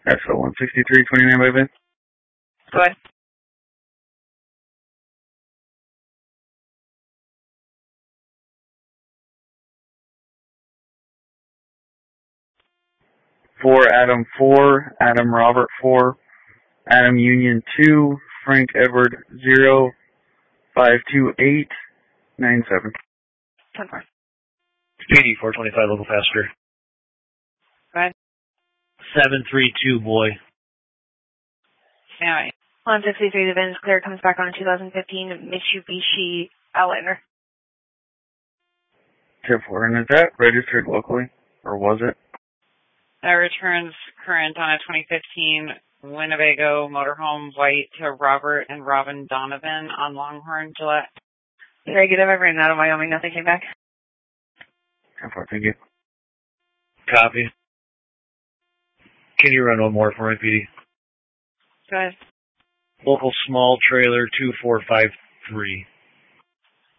SO 16329 by Vince. Go ahead. For Adam 4, Adam Robert 4, Adam Union 2, Frank Edward 0, 52897. 10-4. Speedy 425 local passenger. Go ahead. 732 boy. Alright. 163, the VIN's clear, comes back on a 2015 Mitsubishi Outlander. 10-4, and is that registered locally, or was it? That returns current on a 2015 Winnebago motorhome white to Robert and Robin Donovan on Longhorn, Gillette. Very good. I've ridden out of Wyoming. Nothing came back. 10-4, thank you. Copy. Can you run one more for me, PD? Go ahead. Local small trailer 2453.